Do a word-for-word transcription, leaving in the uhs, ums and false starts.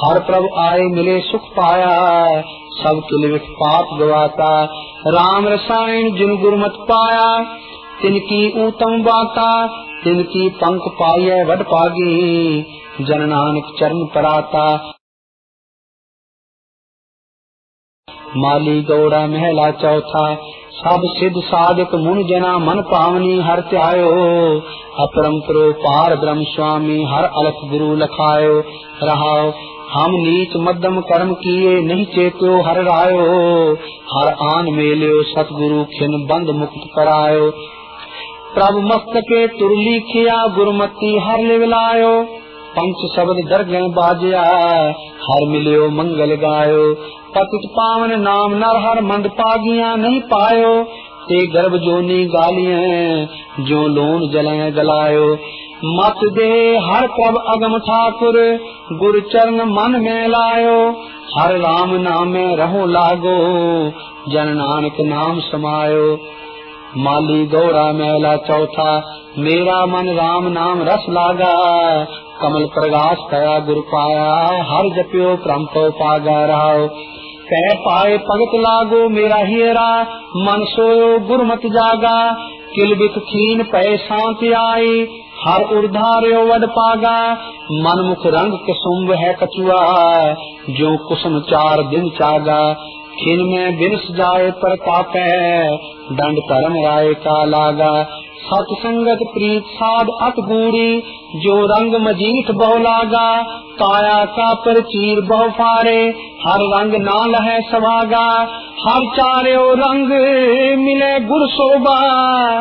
हर प्रभ आए मिले सुख पाया, सब किल विख पाप गवाता। राम रसायन जिन गुरमत पाया, तिनकी उत्तम बाता। तिनकी पंख पाइय वड पागी, जन नानक चरण पराता। माली गौड़ा महला चौथा, सब सिद्ध साधक मुन जना मन पावनी हर त्यायो। अपरंपरो पार ब्रह्म स्वामी, हर अलख गुरु लखायो। रहाओ हम नीच मध्यम कर्म किए, नहीं चेत्यो हर रायो। हर आन मेल्यो सतगुरु, खिन बंद मुक्त करायो। प्रभु मस्तके तुरली किया, गुरुमति हर लिवलायो। पंच शब्द दरगह बाजया, हर मिलियो मंगल गायो। पतित पावन नाम नर हर मंद पागिया नहीं पायो। ते गर्भ जोनी गालियां, जो लोन जलाए गलायो। मत दे हर प्रभ अगम ठाकुर, गुरु चरण मन में लायो। हर राम नामे रहो लागो, जन नानक नाम समायो। माली गौरा महला चौथा, मेरा मन राम नाम रस लागा। कमल प्रगास कया गुरु पाया, हर जप्यो परम पौ पागा रहाओ। कह पाए भगत लागो मेरा हियरा, मन सोयो गुरमत जागा। किल बिख खीन पै शांति आई, हर उर्धार्यो वड पागा। मन मुख रंग कुसुम्ब है कछुआ, जो कुसुम चार दिन चागा। खिन में बिनस जाए प्रतापै, दंड धर्म राय का लागा। सत संगत प्रीत साध अत गूढ़ी, जो रंग मजीठ बहु लागा। काया का पर चीर बहु फारे, हर रंग ना लहे सवागा। हर चार्यो रंग मिले गुर शोभा,